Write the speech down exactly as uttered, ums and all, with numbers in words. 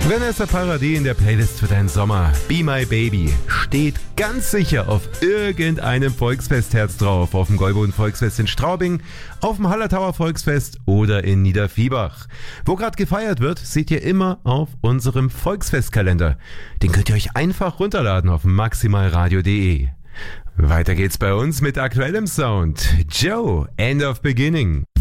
Vanessa Paradis in der Playlist für deinen Sommer. Be My Baby steht ganz sicher auf irgendeinem Volksfestherz drauf. Auf dem Gäuboden Volksfest in Straubing, auf dem Hallertauer Volksfest oder in Niederviehbach. Wo gerade gefeiert wird, seht ihr immer auf unserem Volksfestkalender. Den könnt ihr euch einfach runterladen auf maximalradio punkt de. Weiter geht's bei uns mit aktuellem Sound. Joe, End of Beginning.